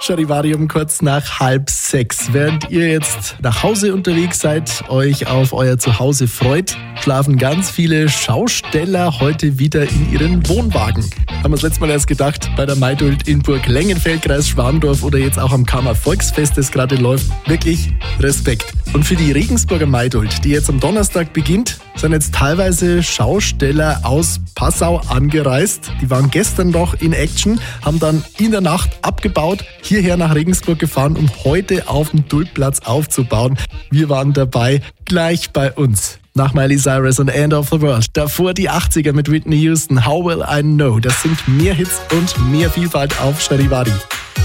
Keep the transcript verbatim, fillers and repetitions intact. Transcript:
Charivari kurz nach halb sechs. Während ihr jetzt nach Hause unterwegs seid, euch auf euer Zuhause freut, schlafen ganz viele Schausteller heute wieder in ihren Wohnwagen. Haben wir das letzte Mal erst gedacht, bei der Maidult in Burg Lengenfeld, Kreis Schwandorf oder jetzt auch am Kammer Volksfest, das gerade läuft. Wirklich Respekt. Und für die Regensburger Maidult, die jetzt am Donnerstag beginnt, sind jetzt teilweise Schausteller aus Passau angereist. Die waren gestern noch in Action, haben dann in der Nacht abgebaut, hierher nach Regensburg gefahren, um heute auf dem Dultplatz aufzubauen. Wir waren dabei, gleich bei uns. Nach Miley Cyrus und End of the World. Davor die achtziger mit Whitney Houston, How Will I Know. Das sind mehr Hits und mehr Vielfalt auf Charivari.